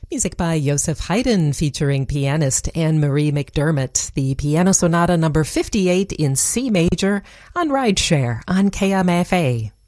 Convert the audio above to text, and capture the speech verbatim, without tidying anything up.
Music by Joseph Haydn featuring pianist Anne-Marie McDermott, the Piano Sonata number fifty-eight in C major on Rideshare on K M F A.